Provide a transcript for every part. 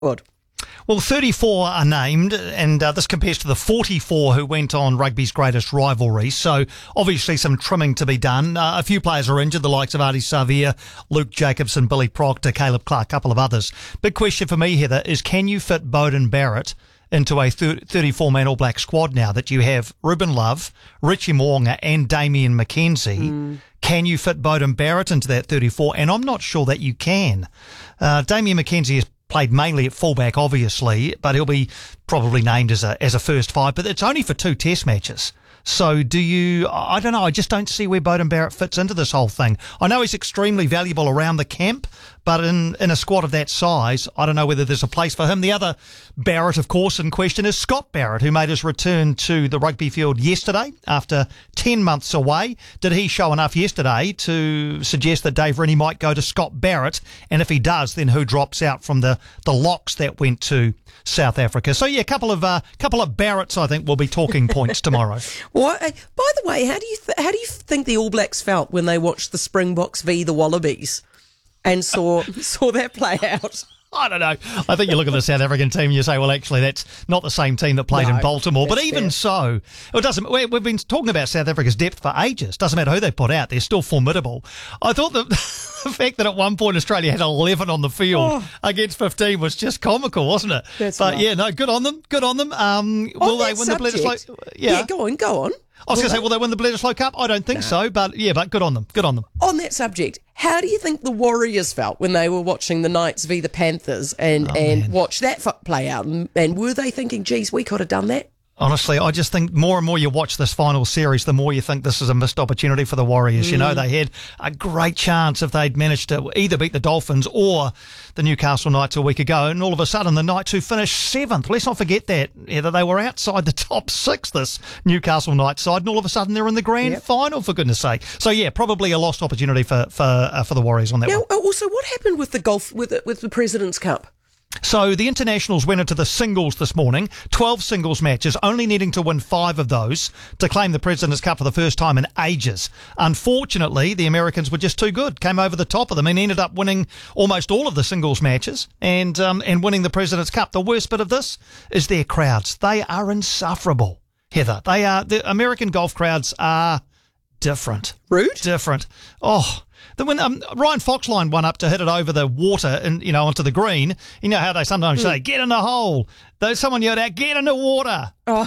Good. Well, 34 are named, and this compares to the 44 who went on rugby's greatest rivalry. So, obviously, some trimming to be done. A few players are injured, the likes of Artie Savia, Luke Jacobson, Billy Proctor, Caleb Clark, a couple of others. Big question for me, Heather, is can you fit Beauden Barrett into a 34-man All Black squad now that you have Ruben Love, Richie Mo'unga and Damian McKenzie? Can you fit Beauden Barrett into that 34? And I'm not sure that you can. Damian McKenzie is played mainly at fullback, obviously, but he'll be probably named as a first five. But it's only for 2 test matches. So do you, I don't know, I just don't see where Beauden Barrett fits into this whole thing. I know he's extremely valuable around the camp, but in a squad of that size, I don't know whether there's a place for him. The other Barrett, of course, in question is Scott Barrett, who made his return to the rugby field yesterday after 10 months away. Did he show enough yesterday to suggest that Dave Rennie might go to Scott Barrett? And if he does, then who drops out from the locks that went to South Africa? So, yeah, a couple of Barretts, I think, will be talking points tomorrow. By the way, how do you think the All Blacks felt when they watched the Springboks v the Wallabies and saw that play out? I don't know. I think you look at the South African team and you say, well, actually, that's not the same team that played in Baltimore. But even so, it doesn't. We've been talking about South Africa's depth for ages. Doesn't matter who they put out; they're still formidable. I thought that the fact that at one point Australia had 11 on the field against 15 was just comical, wasn't it? Yeah, no, good on them. Good on them. Will they win the Bledisloe? Yeah, go on. I was going to say, will they win the Bledisloe Cup? I don't think so, but good on them. Good on them. On that subject, how do you think the Warriors felt when they were watching the Knights v the Panthers and watched that play out? And were they thinking, geez, we could have done that? Honestly, I just think more and more you watch this final series, the more you think this is a missed opportunity for the Warriors. You know, they had a great chance if they'd managed to either beat the Dolphins or the Newcastle Knights a week ago. And all of a sudden, the Knights, who finished 7th, let's not forget that, they were outside the top 6, this Newcastle Knights side, and all of a sudden they're in the grand final, for goodness sake. So, yeah, probably a lost opportunity for the Warriors on that one. Also, what happened with the golf, with the President's Cup? So the internationals went into the singles this morning, 12 singles matches, only needing to win 5 of those to claim the President's Cup for the first time in ages. Unfortunately, the Americans were just too good, came over the top of them and ended up winning almost all of the singles matches and winning the President's Cup. The worst bit of this is their crowds. They are insufferable, Heather. The American golf crowds are different. Rude? Different. Oh, when Ryan Foxline won up to hit it over the water and onto the green, you know how they sometimes say, "Get in the hole." Someone yelled out, "Get in the water." Oh,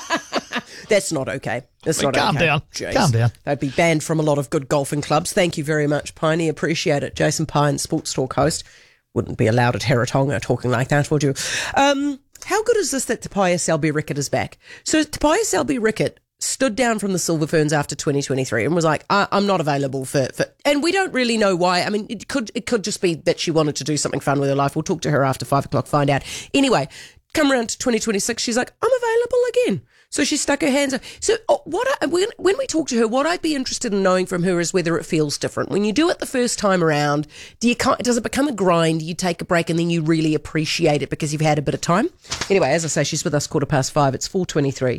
that's not okay. That's not calm okay. Down. Jeez. Calm down. They'd be banned from a lot of good golfing clubs. Thank you very much, Piney. Appreciate it. Jason Pine, Sports Talk host, wouldn't be allowed at Heratonga talking like that, would you? How good is this that Tapia Selby-Rickett is back? So Tapia Selby-Rickett stood down from the Silver Ferns after 2023 and was like, I'm not available for, and we don't really know why. I mean, it could just be that she wanted to do something fun with her life. We'll talk to her after 5 o'clock, find out. Anyway, come around to 2026, she's like, I'm available again. So she stuck her hands up. So when we talk to her, what I'd be interested in knowing from her is whether it feels different. When you do it the first time around, does it become a grind? You take a break and then you really appreciate it because you've had a bit of time? Anyway, as I say, she's with us 5:15. It's 4:23.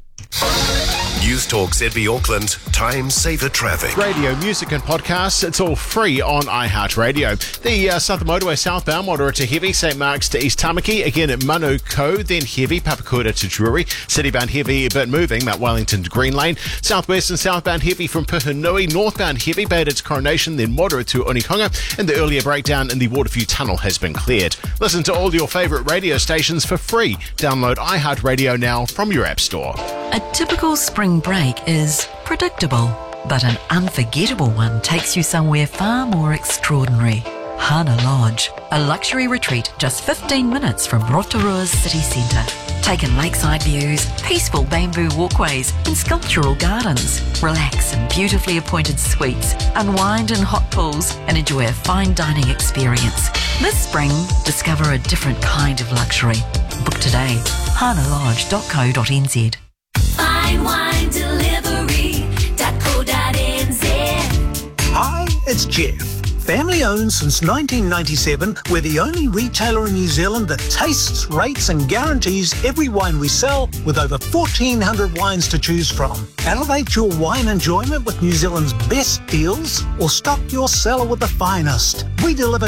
News Talk ZB Auckland, time saver traffic. Radio, music and podcasts, it's all free on iHeartRadio. The Southern Motorway southbound, moderate to heavy, St Mark's to East Tamaki, again at Manukau, then heavy, Papakura to Drury, citybound heavy, a bit moving, Mount Wellington to Green Lane, southwest and southbound heavy from Puhinui, northbound heavy, Beta to Coronation, then moderate to Onikonga, and the earlier breakdown in the Waterview Tunnel has been cleared. Listen to all your favourite radio stations for free. Download iHeartRadio now from your app store. A typical spring break is predictable, but an unforgettable one takes you somewhere far more extraordinary. Hana Lodge, a luxury retreat just 15 minutes from Rotorua's city centre. Take in lakeside views, peaceful bamboo walkways and sculptural gardens. Relax in beautifully appointed suites, unwind in hot pools and enjoy a fine dining experience. This spring, discover a different kind of luxury. Book today, hanalodge.co.nz. Fine Wine Delivery.co.nz. Hi, it's Jeff. Family owned since 1997, we're the only retailer in New Zealand that tastes, rates and guarantees every wine we sell with over 1,400 wines to choose from. Elevate your wine enjoyment with New Zealand's best deals or stock your cellar with the finest. We deliver